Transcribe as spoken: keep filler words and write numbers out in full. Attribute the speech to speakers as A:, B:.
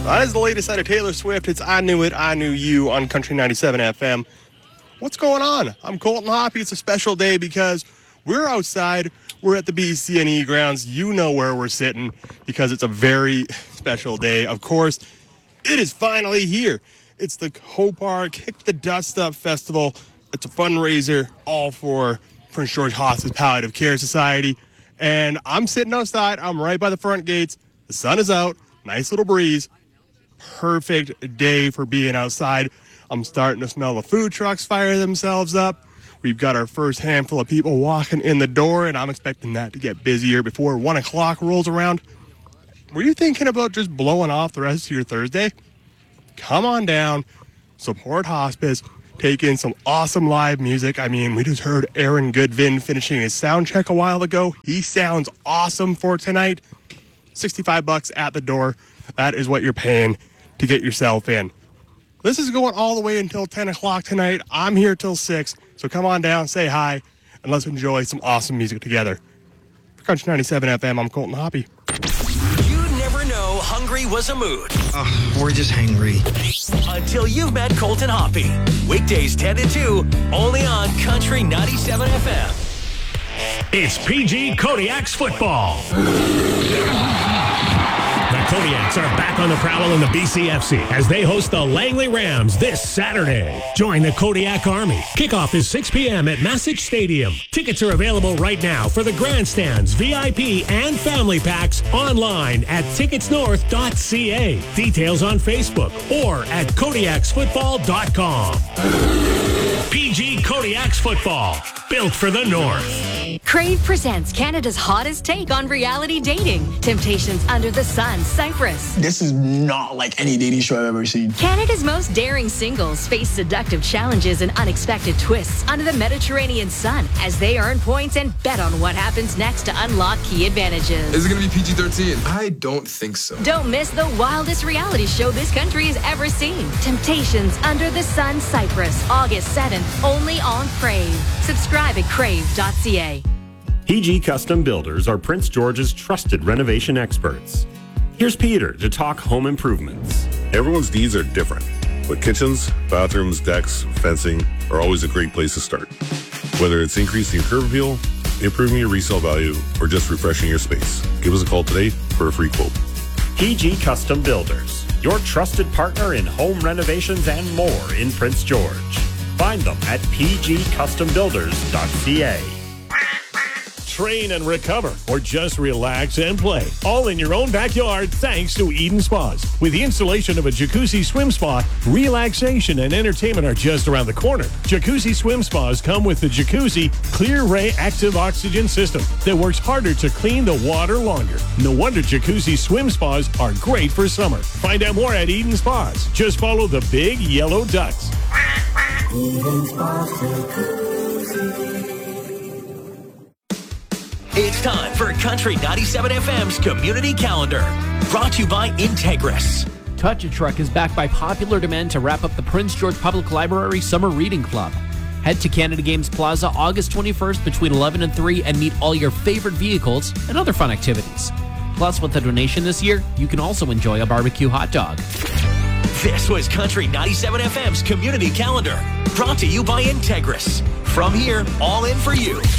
A: That is the latest out of Taylor Swift. It's I Knew It, I Knew You on Country ninety-seven F M. What's going on? I'm Colton Hoppy. It's a special day because we're outside. We're at the B C N E grounds. You know where we're sitting because it's a very special day. Of course, it is finally here. It's the Copar Kick the Dust Up Festival. It's a fundraiser all for Prince George Hospice Palliative Care Society. And I'm sitting outside. I'm right by the front gates. The sun is out. Nice little breeze. Perfect day for being outside. I'm starting to smell the food trucks fire themselves up. We've got our first handful of people walking in the door, and I'm expecting that to get busier before one o'clock rolls around. Were you thinking about just blowing off the rest of your Thursday? Come on down, support hospice, take in some awesome live music. I mean, we just heard Aaron Goodvin finishing his sound check a while ago. He sounds awesome for tonight. sixty-five bucks at the door. That is what you're paying to get yourself in. This is going all the way until ten o'clock tonight. I'm here till six, so come on down, say hi, and let's enjoy some awesome music together. For Country ninety-seven F M, I'm Colton Hoppy.
B: You never know hungry was a mood.
C: Uh, we're just hangry.
B: Until you've met Colton Hoppy. Weekdays ten to two, only on Country ninety-seven F M.
D: It's P G Kodiak's football. The Kodiaks are back on the prowl in the B C F C as they host the Langley Rams this Saturday. Join the Kodiak Army. Kickoff is six p.m. at Massage Stadium. Tickets are available right now for the grandstands, V I P, and family packs online at tickets north dot c a. Details on Facebook or at kodiaks football dot com. P G Kodiak's football, built for the North.
E: Crave presents Canada's hottest take on reality dating. Temptations Under the Sun, Cyprus.
C: This is not like any dating show I've ever seen.
E: Canada's most daring singles face seductive challenges and unexpected twists under the Mediterranean sun as they earn points and bet on what happens next to unlock key advantages.
F: Is it going to be P G thirteen? I don't think so.
E: Don't miss the wildest reality show this country has ever seen. Temptations Under the Sun, Cyprus, August seventh, only on Crave. Subscribe at crave dot c a.
G: P G Custom Builders are Prince George's trusted renovation experts. Here's Peter to talk home improvements.
H: Everyone's needs are different, but kitchens, bathrooms, decks, fencing are always a great place to start. Whether it's increasing your curb appeal, improving your resale value, or just refreshing your space, give us a call today for a free quote.
G: P G Custom Builders, your trusted partner in home renovations and more in Prince George. Find them at p g custom builders dot c a.
D: Train and recover, or just relax and play, all in your own backyard thanks to Eden Spas. With the installation of a jacuzzi swim spa, relaxation and entertainment are just around the corner. Jacuzzi swim spas come with the Jacuzzi Clear Ray Active Oxygen System that works harder to clean the water longer. No wonder Jacuzzi swim spas are great for summer. Find out more at Eden Spas. Just follow the big yellow ducks.
B: Eden Spas Jacuzzi. It's time for Country ninety-seven F M's Community Calendar. Brought to you by Integris.
I: Touch a Truck is backed by popular demand to wrap up the Prince George Public Library Summer Reading Club. Head to Canada Games Plaza August twenty-first between eleven and three and meet all your favorite vehicles and other fun activities. Plus, with a donation this year, you can also enjoy a barbecue hot dog.
B: This was Country ninety-seven F M's Community Calendar. Brought to you by Integris. From here, all in for you.